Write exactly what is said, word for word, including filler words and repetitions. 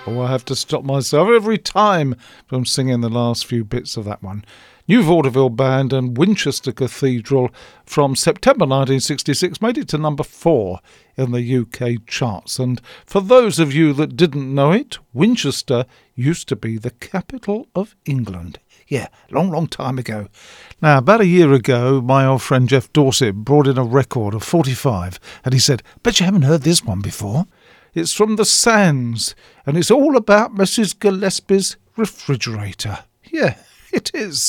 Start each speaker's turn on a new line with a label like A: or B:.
A: Oh, I have to stop myself every time from singing the last few bits of that one. New Vaudeville Band and Winchester Cathedral from September nineteen sixty-six made it to number four in the U K charts. And for those of you that didn't know it, Winchester used to be the capital of England. Yeah, long, long time ago. Now, about a year ago, my old friend Jeff Dorset brought in a record of forty-five, and he said, "Bet you haven't heard this one before. It's from the Sands, and it's all about Missus Gillespie's refrigerator." Yeah, it is.